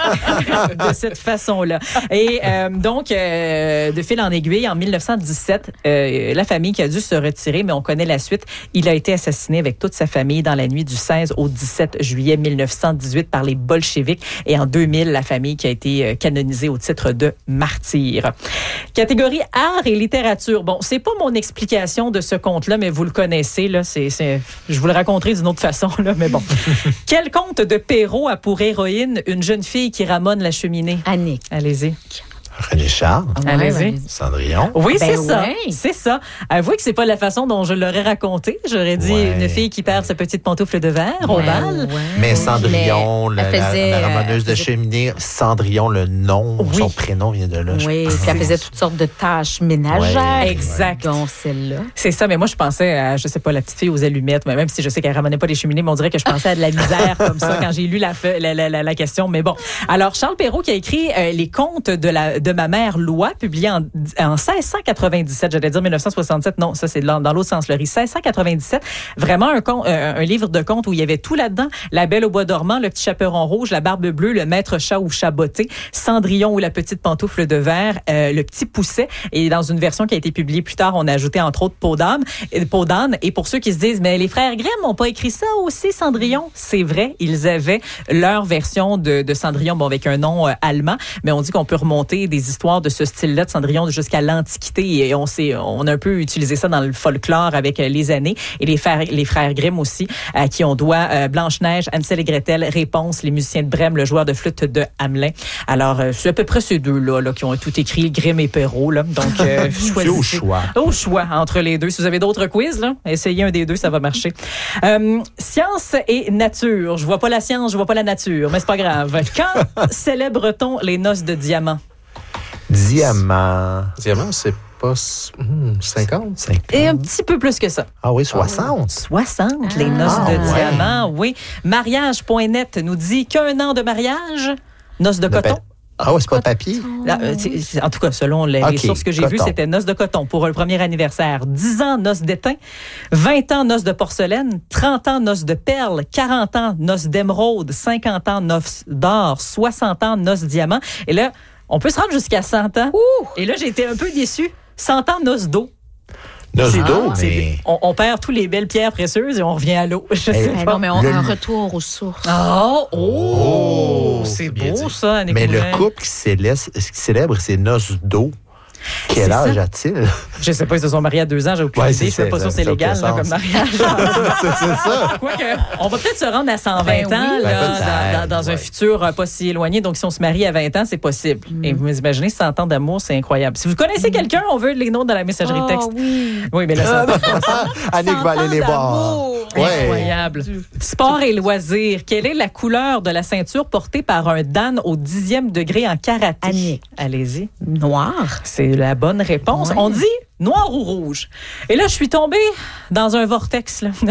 dit de cette façon-là. Et euh, donc, euh, de fil en aiguille, en dix-neuf cent dix-sept, euh, la famille qui a dû se retirer, mais on connaît la suite, il a été assassiné avec toute sa famille dans la nuit du seize au dix-sept juillet mille neuf cent dix-huit par les bolcheviks. Et en deux mille, la famille qui a été canonisée au titre de martyr. Catégorie art et littérature. Bon, c'est pas mon explication de ce conte-là, mais vous le connaissez, là. C'est, c'est, je vous le raconterai d'une autre façon, là, mais bon. Quel conte de Perrault a pour héroïne une jeune fille qui ramone la cheminée? Annick. Allez-y. René Char. Allez-y. Cendrillon. Oui, ben c'est ça. ouais. C'est ça. Avouez que c'est pas la façon dont je l'aurais raconté. J'aurais dit Ouais. une fille qui perd sa petite pantoufle de verre au Ouais, bal. ouais. Mais Cendrillon, Mais la, elle la- faisait, la ramoneuse euh, de elle faisait- cheminée, Cendrillon, le nom, Oui. son prénom vient de là. je Oui, pense. puis elle faisait toutes sortes de tâches ménagères. Ouais, exact. Dont celle-là. C'est ça, mais moi, je pensais à, je sais pas, la petite fille aux allumettes, mais même si je sais qu'elle ramenait pas les cheminées, mais on dirait que je pensais à de la misère comme ça quand j'ai lu la, fe- la, la, la, la question. Mais bon. Alors, Charles Perrault qui a écrit euh, Les contes de, la, de ma mère Loi, publié en, en seize cent quatre-vingt-dix-sept, j'allais dire mille neuf cent soixante-sept, non, ça c'est dans, dans l'autre sens, le riz. seize cent quatre-vingt-dix-sept, vraiment un, con, euh, un livre de contes où il y avait tout là-dedans. La Belle au bois dormant, le petit chaperon rouge, la barbe bleue, le maître chat ou chat botté, Cendrillon ou la petite pantoufle de verre, euh, le petit pousset. Et dans une version qui a été publiée plus tard, on a ajouté entre autres Peau d'âme, et Peau d'âne. Et pour ceux qui se disent, mais les frères Grimm n'ont pas écrit ça aussi, Cendrillon. C'est vrai, ils avaient leur version de, de Cendrillon, bon, avec un nom euh, allemand, mais on dit qu'on peut remonter des histoires de ce style-là de Cendrillon jusqu'à l'Antiquité. Et on sait, on a un peu utilisé ça dans le folklore avec euh, les années. Et les frères, les frères Grimm aussi, à qui on doit euh, Blanche-Neige, Hansel et Gretel, Réponse, les musiciens de Brême, le joueur de flûte de Hamelin. Alors, euh, c'est à peu près ces deux-là là, qui ont tout écrit, Grimm et Perrault. Là. Donc, euh, C'est au choix. Au choix entre les deux. Si vous avez d'autres quiz, là, essayez un des deux, ça va marcher. Euh, science et nature. Je vois pas la science, je vois pas la nature, mais c'est pas grave. Quand célèbre-t-on les noces de diamant? Diamant. Diamant, c'est pas hmm, cinquante? cinquante. Et un petit peu plus que ça. Ah oui, soixante. soixante, les noces Ah, de ouais. diamant, oui. Mariage point net nous dit qu'un an de mariage, noces de De coton. pa- Ah oui, c'est pas de papier? Là, euh, c'est- c'est- en tout cas, selon les, Ok, les sources que j'ai vues, coton. c'était noces de coton pour le premier anniversaire. dix ans, noces d'étain. vingt ans, noces de porcelaine. trente ans, noces de perles. quarante ans, noces d'émeraude. cinquante ans, noces d'or. soixante ans, noces diamant. Et là, on peut se rendre jusqu'à cent ans. Et là, j'ai été un peu déçue. cent ans, noces d'eau. Noce C'est- d'eau, c'est- mais... on, on perd tous les belles pierres précieuses et on revient à l'eau. Je sais Eh pas. non, mais on a Le- un retour aux sources. Oh, oh, Oh, c'est c'est bien beau dit. ça, Annick Mais le Morin. couple qui célèbre, qui célèbre ses noces d'eau, quel C'est âge ça. a-t-il? Je sais pas, ils se sont mariés à deux ans, j'ai aucune Ouais, idée. c'est Je sais ça, pas sûr ça- c'est ça a légal aucun là, comme sens. mariage. c'est c'est ça. Quoique, on va peut-être se rendre à cent vingt Ben oui. ans là, Ben dans, peut-être, dans- dans un ouais. futur euh, pas si éloigné. Donc, si on se marie à vingt ans, c'est possible. Mm. Et vous imaginez, cent ans d'amour, c'est incroyable. Si vous connaissez quelqu'un, on veut les noms dans la messagerie texte. Oh, oui. Oui, mais là, ça Annick va aller les voir. d'amour. Ouais. incroyable. Sport et loisirs. Quelle est la couleur de la ceinture portée par un dan au dixième degré en karaté? Annick. Allez-y. Noir. C'est la bonne réponse. Ouais. On dit noir ou rouge. Et là, je suis tombée dans un vortex. Là.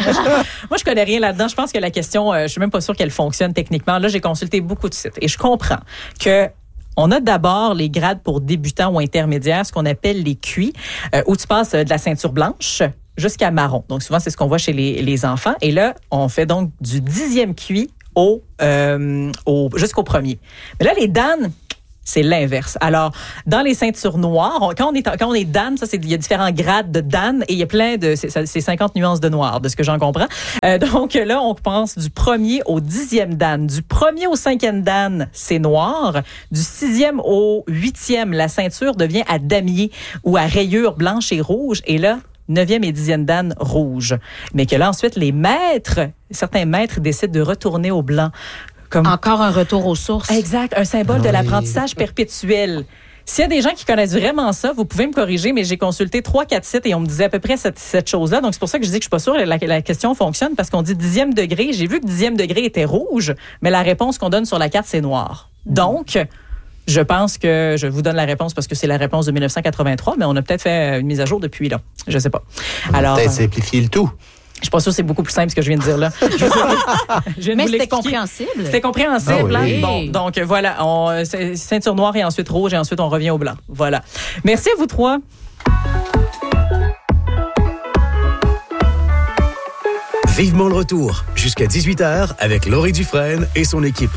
Moi, je connais rien là-dedans. Je pense que la question, euh, je suis même pas sûre qu'elle fonctionne techniquement. Là, j'ai consulté beaucoup de sites et je comprends que on a d'abord les grades pour débutants ou intermédiaires, ce qu'on appelle les Q I, euh, où tu passes euh, de la ceinture blanche jusqu'à marron. Donc, souvent, c'est ce qu'on voit chez les, les enfants. Et là, on fait donc du dixième Q I au, euh, au, jusqu'au premier. Mais là, les Dan, c'est l'inverse. Alors, dans les ceintures noires, on, quand on est quand on est Dan, ça c'est il y a différents grades de Dan et il y a plein de c'est, c'est cinquante nuances de noir de ce que j'en comprends. Euh, donc là, on pense du premier au dixième Dan, du premier au cinquième Dan, c'est noir, du sixième au huitième, la ceinture devient à damier ou à rayures blanches et rouges et là neuvième et dixième dan rouge. Mais que là, ensuite, les maîtres, certains maîtres décident de retourner au blanc. Comme... Encore un retour aux sources. Exact, un symbole Oui. de l'apprentissage perpétuel. S'il y a des gens qui connaissent vraiment ça, vous pouvez me corriger, mais j'ai consulté trois, quatre sites et on me disait à peu près cette, cette chose-là. Donc, c'est pour ça que je dis que je suis pas sûre que la, la question fonctionne parce qu'on dit dixième degré. J'ai vu que dixième degré était rouge, mais la réponse qu'on donne sur la carte, c'est noir. Donc, je pense que je vous donne la réponse parce que c'est la réponse de dix-neuf cent quatre-vingt-trois, mais on a peut-être fait une mise à jour depuis là. Je sais pas. Alors, Peut-être simplifier le tout. je suis pas sûre que c'est beaucoup plus simple ce que je viens de dire là. Je, je viens de Mais vous c'était l'expliquer. compréhensible. C'était compréhensible. Ah oui. Hein? Bon, donc voilà, on, c'est ceinture noire et ensuite rouge et ensuite on revient au blanc. Voilà. Merci à vous trois. Vivement le retour, jusqu'à dix-huit heures avec Laurie Dufresne et son équipe.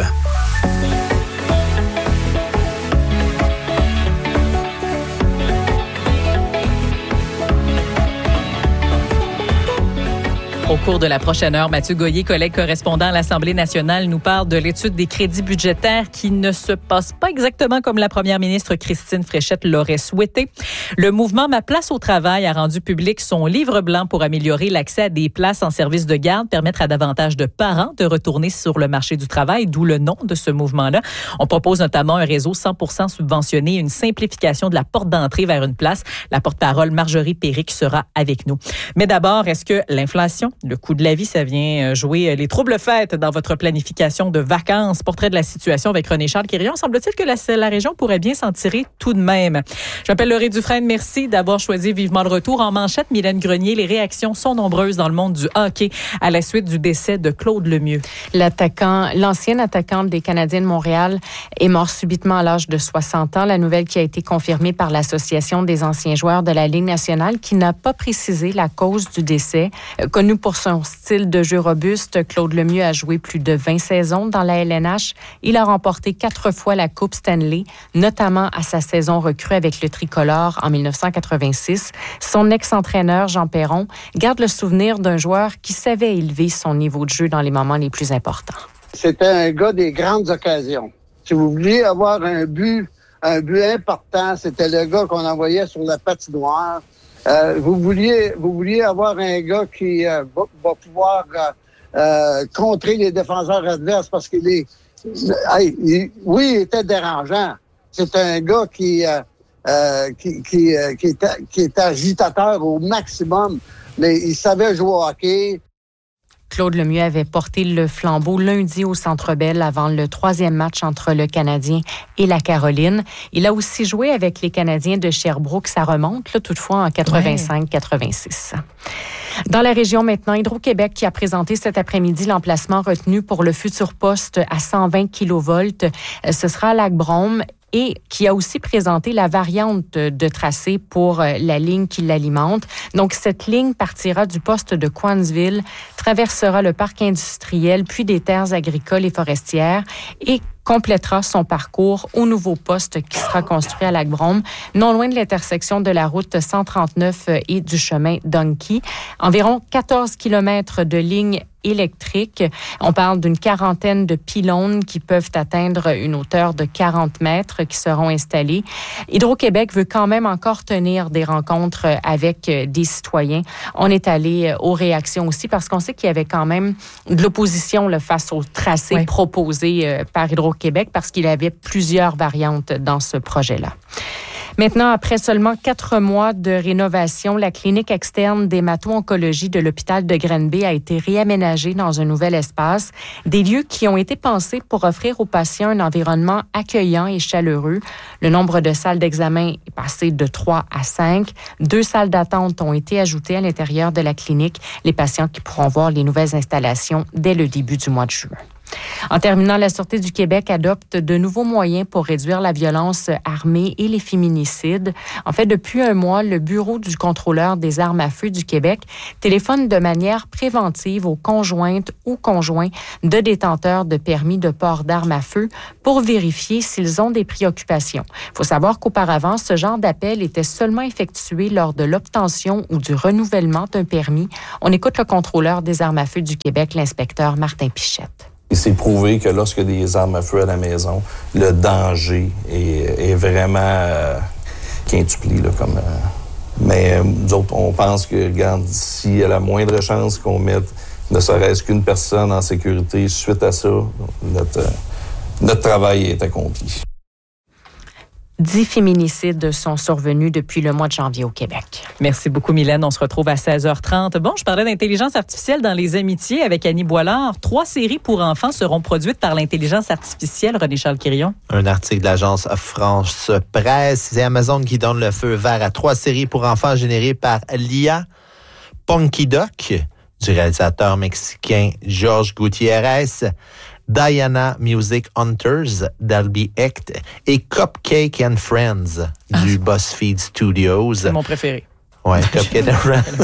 Au cours de la prochaine heure, Mathieu Goyer, collègue correspondant à l'Assemblée nationale, nous parle de l'étude des crédits budgétaires qui ne se passe pas exactement comme la première ministre Christine Fréchette l'aurait souhaité. Le mouvement Ma place au travail a rendu public son livre blanc pour améliorer l'accès à des places en service de garde, permettre à davantage de parents de retourner sur le marché du travail, d'où le nom de ce mouvement-là. On propose notamment un réseau cent pour cent subventionné, une simplification de la porte d'entrée vers une place. La porte-parole Marjorie Péric sera avec nous. Mais d'abord, est-ce que l'inflation, le coût de la vie, ça vient jouer les troubles fêtes dans votre planification de vacances? Portrait de la situation avec René-Charles Quirion. Semble-t-il que la, la région pourrait bien s'en tirer tout de même. Je m'appelle Laurie Dufresne. Merci d'avoir choisi Vivement le retour. En manchette, Mylène Grenier, les réactions sont nombreuses dans le monde du hockey à la suite du décès de Claude Lemieux. L'attaquant, l'ancien attaquant des Canadiens de Montréal est mort subitement à l'âge de soixante ans. La nouvelle qui a été confirmée par l'Association des anciens joueurs de la Ligue nationale qui n'a pas précisé la cause du décès. Connu pour son style de jeu robuste, Claude Lemieux a joué plus de vingt saisons dans la L N H. Il a remporté quatre fois la Coupe Stanley, notamment à sa saison recrue avec le tricolore en dix-neuf cent quatre-vingt-six. Son ex-entraîneur, Jean Perron, garde le souvenir d'un joueur qui savait élever son niveau de jeu dans les moments les plus importants. C'était un gars des grandes occasions. Si vous vouliez avoir un but, un but important, c'était le gars qu'on envoyait sur la patinoire. Euh, vous vouliez, vous vouliez avoir un gars qui euh, va, va pouvoir euh, euh, contrer les défenseurs adverses parce qu'il est, hey, il, oui, il était dérangeant. C'est un gars qui, euh, euh, qui, qui, euh, qui, était, qui était agitateur au maximum, mais il savait jouer au hockey. Claude Lemieux avait porté le flambeau lundi au Centre Bell avant le troisième match entre le Canadien et la Caroline. Il a aussi joué avec les Canadiens de Sherbrooke. Ça remonte, là, toutefois, en quatre-vingt-cinq quatre-vingt-six. Dans la région maintenant, Hydro-Québec qui a présenté cet après-midi l'emplacement retenu pour le futur poste à cent vingt kilovolts. Ce sera à Lac-Brome. Et qui a aussi présenté la variante de tracé pour la ligne qui l'alimente. Donc, cette ligne partira du poste de Coansville, traversera le parc industriel, puis des terres agricoles et forestières et complétera son parcours au nouveau poste qui sera construit à Lac-Brome, non loin de l'intersection de la route cent trente-neuf et du chemin Donkey. Environ quatorze kilomètres de lignes électriques. On parle d'une quarantaine de pylônes qui peuvent atteindre une hauteur de quarante mètres qui seront installés. Hydro-Québec veut quand même encore tenir des rencontres avec des citoyens. On est allé aux réactions aussi parce qu'on sait qu'il y avait quand même de l'opposition là, face au tracé oui. proposé par Hydro-Québec parce qu'il y avait plusieurs variantes dans ce projet-là. Maintenant, après seulement quatre mois de rénovation, la clinique externe d'hémato-oncologie de l'hôpital de Granby a été réaménagée dans un nouvel espace. Des lieux qui ont été pensés pour offrir aux patients un environnement accueillant et chaleureux. Le nombre de salles d'examen est passé de trois à cinq. Deux salles d'attente ont été ajoutées à l'intérieur de la clinique. Les patients qui pourront voir les nouvelles installations dès le début du mois de juin. En terminant, la Sûreté du Québec adopte de nouveaux moyens pour réduire la violence armée et les féminicides. En fait, depuis un mois, le Bureau du contrôleur des armes à feu du Québec téléphone de manière préventive aux conjointes ou conjoints de détenteurs de permis de port d'armes à feu pour vérifier s'ils ont des préoccupations. Il faut savoir qu'auparavant, ce genre d'appel était seulement effectué lors de l'obtention ou du renouvellement d'un permis. On écoute le contrôleur des armes à feu du Québec, l'inspecteur Martin Pichette. Il s'est prouvé que lorsque il y a des armes à feu à la maison, le danger est, est vraiment euh, quintuplé. Là, comme, euh, mais euh, nous autres, on pense que, regarde, s'il y a la moindre chance qu'on mette ne serait-ce qu'une personne en sécurité, suite à ça, notre, euh, notre travail est accompli. Dix féminicides sont survenus depuis le mois de janvier au Québec. Merci beaucoup, Mylène. On se retrouve à seize heures trente. Bon, je parlais d'intelligence artificielle dans les amitiés avec Annie Boilard. Trois séries pour enfants seront produites par l'intelligence artificielle. René-Charles Quirion. Un article de l'agence France Presse. C'est Amazon qui donne le feu vert à trois séries pour enfants générées par l'I A. Punky Duck, du réalisateur mexicain George Gutiérrez. Diana Music Hunters d'Albi Hecht et Cupcake and Friends du BuzzFeed Studios. C'est mon préféré. Ouais, Cupcake and Friends.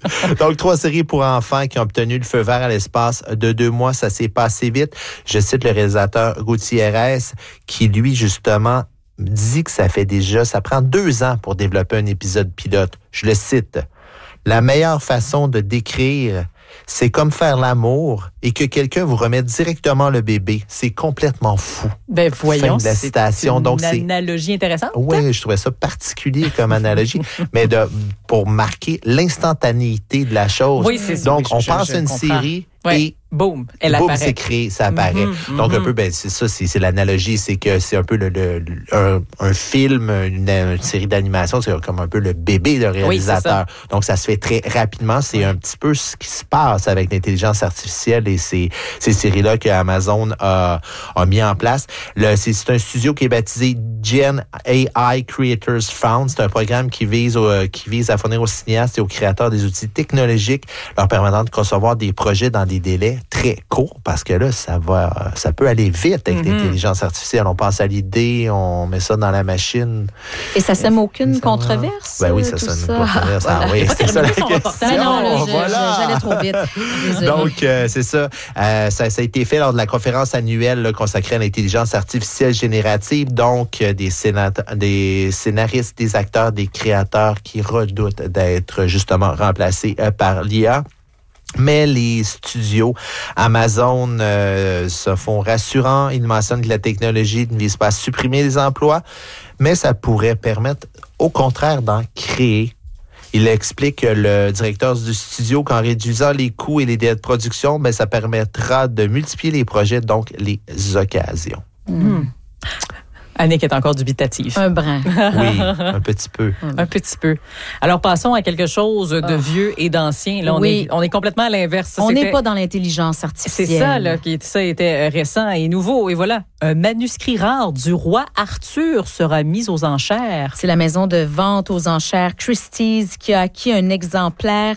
Donc, trois séries pour enfants qui ont obtenu le feu vert à l'espace de deux mois. Ça s'est passé vite. Je cite le réalisateur Gutiérrez qui, lui, justement, dit que ça fait déjà, ça prend deux ans pour développer un épisode pilote. Je le cite. La meilleure façon de décrire, c'est comme faire l'amour et que quelqu'un vous remette directement le bébé. C'est complètement fou. Ben voyons, fin de la citation. C'est une Donc, analogie intéressante. Oui, je trouvais ça particulier comme analogie, mais de, pour marquer l'instantanéité de la chose. Oui, c'est Donc, je, on je, pense je à une comprends. série ouais. et boum, elle boum, apparaît. c'est créé, ça apparaît. Mm-hmm, Donc, mm-hmm. un peu, ben, c'est ça, c'est, c'est l'analogie, c'est que c'est un peu le, le, le un, un film, une, une série d'animation, c'est comme un peu le bébé de réalisateur. Oui, donc, ça se fait très rapidement. C'est oui. un petit peu ce qui se passe avec l'intelligence artificielle et ces, ces séries-là que Amazon a, a mis en place. Le, c'est, c'est un studio qui est baptisé Gen A I Creators Fund. C'est un programme qui vise, au, qui vise à fournir aux cinéastes et aux créateurs des outils technologiques leur permettant de concevoir des projets dans des délais très courts, parce que là, ça va, ça peut aller vite avec mm-hmm. l'intelligence artificielle. On pense à l'idée, on met ça dans la machine. Et ça sème aucune ça controverse? Ben oui, ça sème une controverse. Ah, voilà. Ah oui, c'est ça la question. Ben non, là, je, voilà. j'allais trop vite. Désolée. Donc, euh, c'est ça. Euh, ça. Ça a été fait lors de la conférence annuelle là, consacrée à l'intelligence artificielle générative. Donc, euh, des, sénat- des scénaristes, des acteurs, des créateurs qui redoutent d'être justement remplacés euh, par l'I A. Mais les studios Amazon euh, se font rassurants. Ils mentionnent que la technologie ne vise pas à supprimer les emplois, mais ça pourrait permettre, au contraire, d'en créer. Il explique, le directeur du studio, qu'en réduisant les coûts et les délais de production, ben, ça permettra de multiplier les projets, donc les occasions. Mmh. Annick est encore dubitative. Un brin. Oui, un petit peu. Un petit peu. Alors, passons à quelque chose de oh. vieux et d'ancien. Là, on, oui. est, on est complètement à l'inverse. On n'est pas dans l'intelligence artificielle. C'est ça, là, qui ça était récent et nouveau. Et voilà, un manuscrit rare du roi Arthur sera mis aux enchères. C'est la maison de vente aux enchères Christie's qui a acquis un exemplaire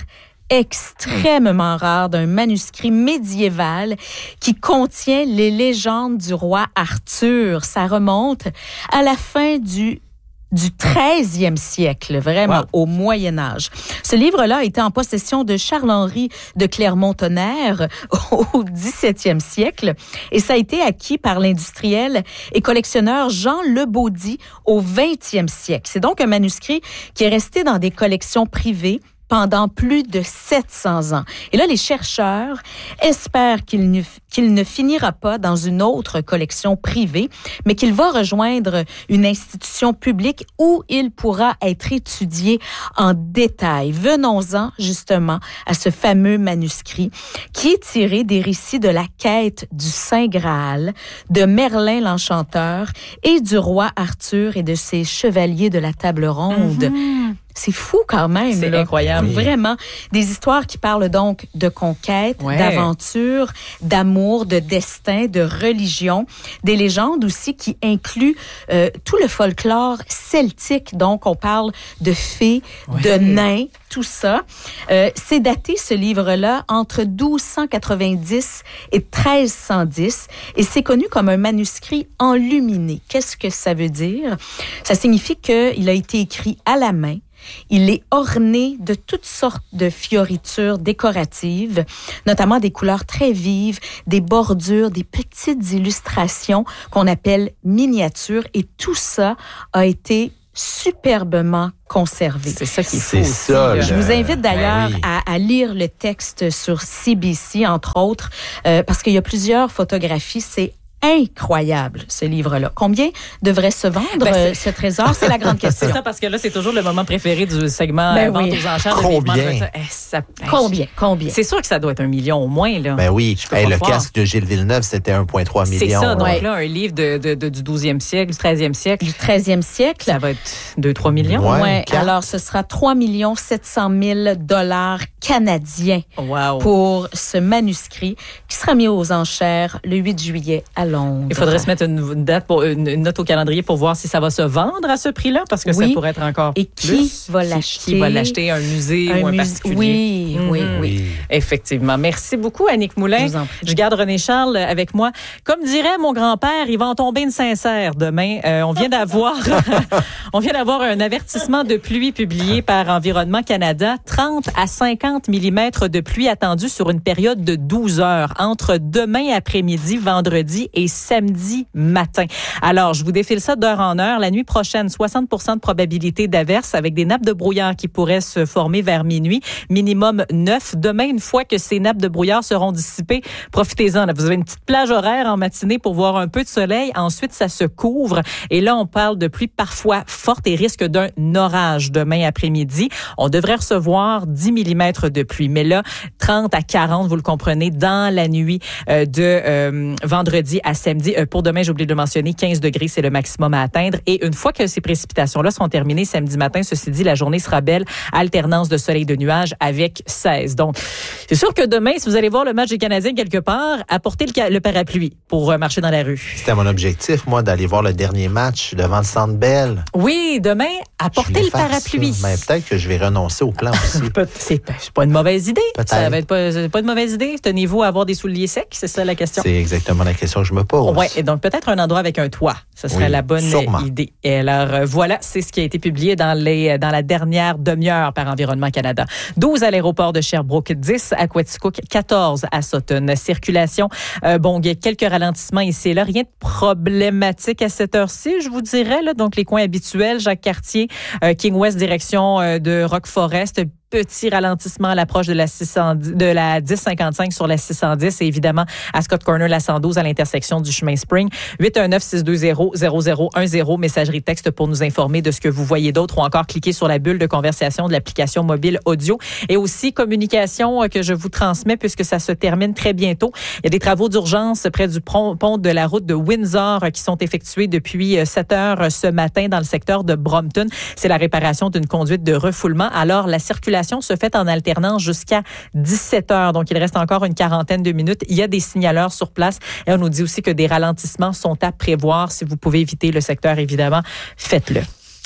extrêmement rare d'un manuscrit médiéval qui contient les légendes du roi Arthur. Ça remonte à la fin du du treizième siècle, vraiment wow. au Moyen Âge. Ce livre-là a été en possession de Charles-Henri de Clermont-Tonnerre au dix-septième siècle et ça a été acquis par l'industriel et collectionneur Jean Lebaudy au vingtième siècle. C'est donc un manuscrit qui est resté dans des collections privées pendant plus de sept cents ans. Et là, les chercheurs espèrent qu'il ne, qu'il ne finira pas dans une autre collection privée, mais qu'il va rejoindre une institution publique où il pourra être étudié en détail. Venons-en justement à ce fameux manuscrit qui est tiré des récits de la quête du Saint Graal, de Merlin l'Enchanteur et du roi Arthur et de ses chevaliers de la table ronde. Mm-hmm. C'est fou quand même. C'est là. incroyable. Oui. Vraiment. Des histoires qui parlent donc de conquête, ouais. d'aventure, d'amour, de destin, de religion. Des légendes aussi qui incluent euh, tout le folklore celtique. Donc, on parle de fées, ouais. de nains, tout ça. Euh, c'est daté, ce livre-là, entre douze cent quatre-vingt-dix et treize cent dix. Et c'est connu comme un manuscrit enluminé. Qu'est-ce que ça veut dire? Ça signifie qu'il a été écrit à la main. Il est orné de toutes sortes de fioritures décoratives, notamment des couleurs très vives, des bordures, des petites illustrations qu'on appelle miniatures. Et tout ça a été superbement conservé. C'est ça qui est C'est fou ça. aussi. Je vous invite d'ailleurs ben oui. à, à lire le texte sur C B C, entre autres, euh, parce qu'il y a plusieurs photographies. C'est incroyable, ce livre-là. Combien devrait se vendre ben, ce trésor? C'est la grande question. C'est ça, parce que là, c'est toujours le moment préféré du segment ben vente oui. aux enchères. Combien? De eh, ça, eh, Combien? Combien? C'est sûr que ça doit être un million au moins, là. Ben oui. Hey, le croire. casque de Gilles Villeneuve, c'était un virgule trois million. C'est ça. Donc ouais. là, un livre de, de, de, du douzième siècle, du treizième siècle. Du treizième siècle. Ça va être deux à trois millions. Ouais, ouais. Alors, ce sera trois millions sept cent mille dollars canadiens wow. pour ce manuscrit qui sera mis aux enchères le huit juillet à Londres. Londres. Il faudrait se mettre une date pour une, une note au calendrier pour voir si ça va se vendre à ce prix-là, parce que oui. ça pourrait être encore Et plus. Qui va l'acheter? Qui va l'acheter? Un musée un ou un musée, particulier? Oui, mm-hmm. oui, oui. Effectivement. Merci beaucoup, Annick Moulin. Je, Je garde René Charles avec moi. Comme dirait mon grand-père, il va en tomber une sincère demain. Euh, on vient d'avoir, on vient d'avoir un avertissement de pluie publié par Environnement Canada. trente à cinquante millimètres de pluie attendus sur une période de douze heures entre demain après-midi, vendredi et samedi matin. Alors, je vous défile ça d'heure en heure. La nuit prochaine, soixante pour cent de probabilité d'averse avec des nappes de brouillard qui pourraient se former vers minuit. Minimum neuf. Demain, une fois que ces nappes de brouillard seront dissipées, profitez-en. Là, vous avez une petite plage horaire en matinée pour voir un peu de soleil. Ensuite, ça se couvre. Et là, on parle de pluie parfois forte et risque d'un orage demain après-midi. On devrait recevoir dix millimètres de pluie. Mais là, trente à quarante, vous le comprenez, dans la nuit euh, de euh, vendredi à samedi. Euh, pour demain, j'ai oublié de le mentionner, quinze degrés, c'est le maximum à atteindre. Et une fois que ces précipitations-là seront terminées samedi matin, ceci dit, la journée sera belle. Alternance de soleil et de nuages avec seize. Donc, c'est sûr que demain, si vous allez voir le match des Canadiens quelque part, apportez le, le parapluie pour euh, marcher dans la rue. C'était mon objectif, moi, d'aller voir le dernier match devant le Centre Bell. Oui, demain, apportez le parapluie. Mais peut-être que je vais renoncer au plan aussi. c'est, c'est pas une mauvaise idée. Peut-être. Ça va être pas, c'est pas une mauvaise idée. Tenez-vous à avoir des souliers secs, c'est ça la question? C'est exactement la question que je me pose. Oui, et donc peut-être un endroit avec un toit. Ce serait oui, la bonne sûrement. idée. Et alors, euh, voilà, c'est ce qui a été publié dans, les, dans la dernière demi-heure par Environnement Canada. douze à l'aéroport de Sherbrooke, dix à Quaticook, quatorze à Sutton. Circulation, euh, bon, il y a quelques ralentissements ici et là. Rien de problématique à cette heure-ci, je vous dirais. Là, donc, les coins habituels, Jacques-Cartier, euh, King West, direction euh, de Rock Forest. Petit ralentissement à l'approche de la six cent dix, de la dix cinquante-cinq sur la six cent dix et évidemment à Scott Corner, la cent douze à l'intersection du chemin Spring. huit un neuf, six deux zéro, zéro zéro un zéro, messagerie texte pour nous informer de ce que vous voyez d'autre ou encore cliquez sur la bulle de conversation de l'application mobile audio et aussi communication que je vous transmets puisque ça se termine très bientôt. Il y a des travaux d'urgence près du pont de la route de Windsor qui sont effectués depuis sept heures ce matin dans le secteur de Brompton. C'est la réparation d'une conduite de refoulement. Alors, la circulation se fait en alternance jusqu'à dix-sept heures. Donc, il reste encore une quarantaine de minutes. Il y a des signaleurs sur place et on nous dit aussi que des ralentissements sont à prévoir. Si vous pouvez éviter le secteur, évidemment, faites-le.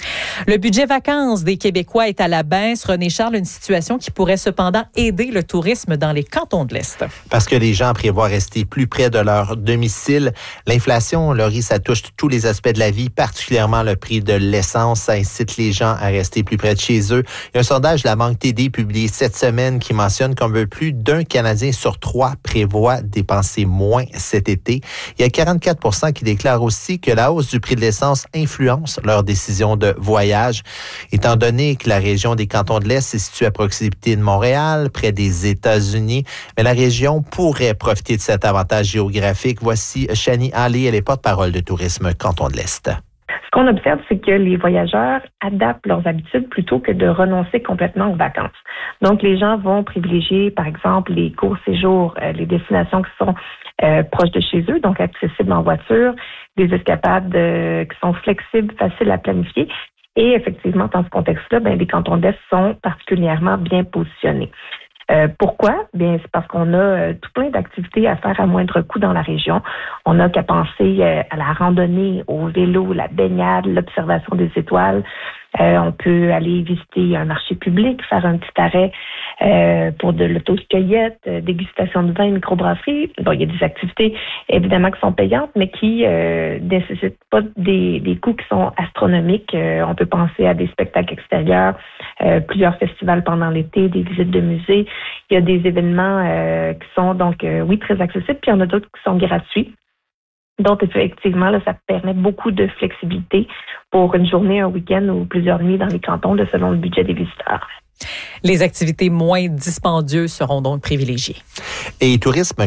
Le budget vacances des Québécois est à la baisse. René Charles, une situation qui pourrait cependant aider le tourisme dans les cantons de l'Est. Parce que les gens prévoient rester plus près de leur domicile. L'inflation, Laurie, ça touche tous les aspects de la vie, particulièrement le prix de l'essence. Ça incite les gens à rester plus près de chez eux. Il y a un sondage de la Banque T D publié cette semaine qui mentionne qu'un peu plus d'un Canadien sur trois prévoit dépenser moins cet été. Il y a quarante-quatre pour cent qui déclarent aussi que la hausse du prix de l'essence influence leur décision de voyage. Étant donné que la région des cantons de l'Est est située à proximité de Montréal, près des États-Unis, mais la région pourrait profiter de cet avantage géographique. Voici Shani Ali, elle est porte-parole de Tourisme Canton de l'Est. Ce qu'on observe, c'est que les voyageurs adaptent leurs habitudes plutôt que de renoncer complètement aux vacances. Donc, les gens vont privilégier, par exemple, les courts séjours, euh, les destinations qui sont euh, proches de chez eux, donc accessibles en voiture, des escapades euh, qui sont flexibles, faciles à planifier. Et effectivement, dans ce contexte-là, ben, les cantons d'Est sont particulièrement bien positionnés. Euh, pourquoi? Bien, c'est parce qu'on a euh, tout plein d'activités à faire à moindre coût dans la région. On n'a qu'à penser euh, à la randonnée, au vélo, la baignade, l'observation des étoiles. Euh, on peut aller visiter un marché public, faire un petit arrêt euh, pour de l'auto-cueillette, euh, dégustation de vin, microbrasserie. Bon, il y a des activités évidemment qui sont payantes, mais qui euh, nécessitent pas des, des coûts qui sont astronomiques. Euh, on peut penser à des spectacles extérieurs, euh, plusieurs festivals pendant l'été, des visites de musées. Il y a des événements euh, qui sont donc, euh, oui, très accessibles, puis il y en a d'autres qui sont gratuits. Donc, effectivement, là, ça permet beaucoup de flexibilité pour une journée, un week-end ou plusieurs nuits dans les cantons, là, selon le budget des visiteurs. Les activités moins dispendieuses seront donc privilégiées. Et Tourisme